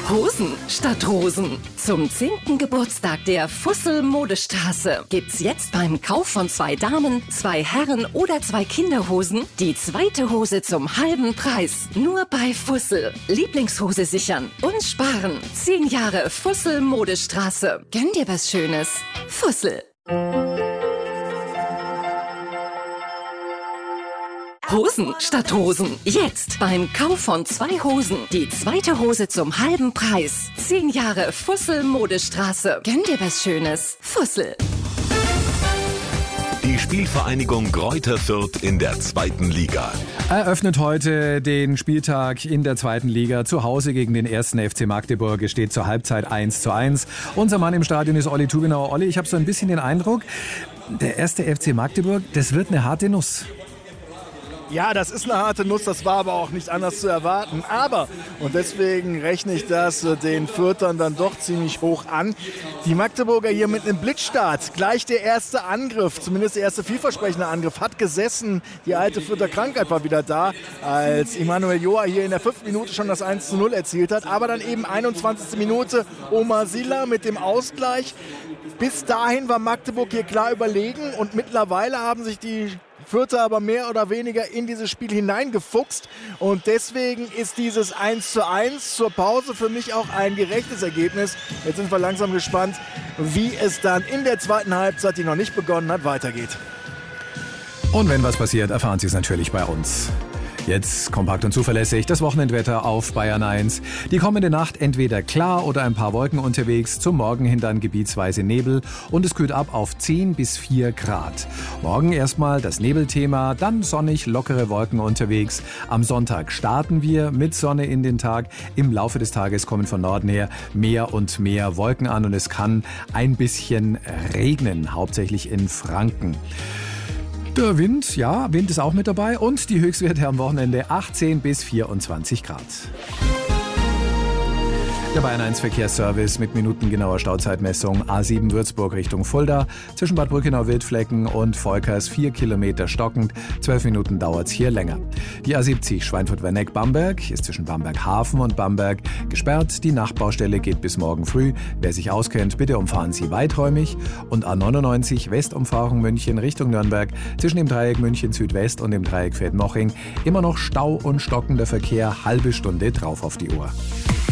Hosen statt Rosen. Zum 10. Geburtstag der Fussel Modestraße gibt's jetzt beim Kauf von 2 Damen, 2 Herren oder 2 Kinderhosen die zweite Hose zum halben Preis. Nur bei Fussel. Lieblingshose sichern und sparen. 10 Jahre Fussel Modestraße. Gönn dir was Schönes. Fussel. Hosen statt Rosen. Jetzt beim Kauf von 2 Hosen die zweite Hose zum halben Preis. 10 Jahre Fussel Modestraße. Gönn dir was Schönes. Fussel. Die Spielvereinigung Greuther Fürth in der 2. Liga eröffnet heute den Spieltag in der 2. Liga. Zu Hause gegen den 1. FC Magdeburg. Es steht zur Halbzeit 1:1. Unser Mann im Stadion ist Olli Tugenauer. Olli, ich habe so ein bisschen den Eindruck, der 1. FC Magdeburg, das wird eine harte Nuss. Ja, das ist eine harte Nuss, das war aber auch nicht anders zu erwarten. Aber, und deswegen rechne ich das den Fürthern dann doch ziemlich hoch an, die Magdeburger hier mit einem Blitzstart. Gleich der erste Angriff, zumindest der erste vielversprechende Angriff, hat gesessen. Die alte Fürther Krankheit war wieder da, als Emanuel Joa hier in der 5. Minute schon das 1:0 erzielt hat. Aber dann eben 21. Minute Omar Silla mit dem Ausgleich. Bis dahin war Magdeburg hier klar überlegen und mittlerweile haben sich die Fürther aber mehr oder weniger in dieses Spiel hineingefuchst und deswegen ist dieses 1:1 zur Pause für mich auch ein gerechtes Ergebnis. Jetzt sind wir langsam gespannt, wie es dann in der zweiten Halbzeit, die noch nicht begonnen hat, weitergeht. Und wenn was passiert, erfahren Sie es natürlich bei uns. Jetzt kompakt und zuverlässig das Wochenendwetter auf Bayern 1. Die kommende Nacht entweder klar oder ein paar Wolken unterwegs, zum Morgen hin dann gebietsweise Nebel und es kühlt ab auf 10 bis 4 Grad. Morgen erstmal das Nebelthema, dann sonnig, lockere Wolken unterwegs. Am Sonntag starten wir mit Sonne in den Tag. Im Laufe des Tages kommen von Norden her mehr und mehr Wolken an und es kann ein bisschen regnen, hauptsächlich in Franken. Der Wind, ja, Wind ist auch mit dabei und die Höchstwerte am Wochenende 18 bis 24 Grad. Der Bayern 1 Verkehrsservice mit minutengenauer Stauzeitmessung A7 Würzburg Richtung Fulda. Zwischen Bad Brückenau-Wildflecken und Volkers 4 Kilometer stockend. 12 Minuten dauert's hier länger. Die A70 Schweinfurt-Werneck-Bamberg ist zwischen Bamberg-Hafen und Bamberg gesperrt. Die Nachbaustelle geht bis morgen früh. Wer sich auskennt, bitte umfahren Sie weiträumig. Und A99 Westumfahrung München Richtung Nürnberg. Zwischen dem Dreieck München Südwest und dem Dreieck Feldmoching immer noch Stau und stockender Verkehr. Halbe Stunde drauf auf die Uhr.